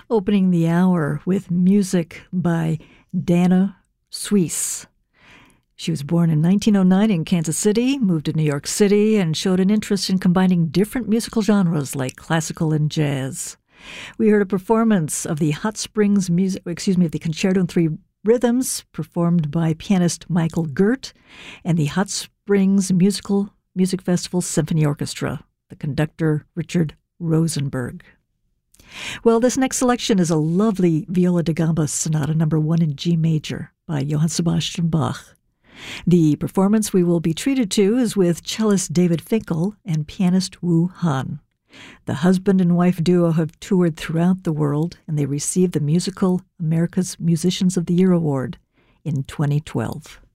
Opening the hour with music by Dana Suisse. She was born in 1909 in Kansas City, moved to New York City, and showed an interest in combining different musical genres like classical and jazz. We heard a performance of the the Concerto in Three Rhythms, performed by pianist Michael Gert, and the Hot Springs Music Festival Symphony Orchestra, the conductor Richard Rosenberg. Well, this next selection is a lovely viola da gamba sonata number 1 in G major by Johann Sebastian Bach. The performance we will be treated to is with cellist David Finkel and pianist Wu Han. The husband and wife duo have toured throughout the world, and they received the Musical America's Musicians of the Year Award in 2012.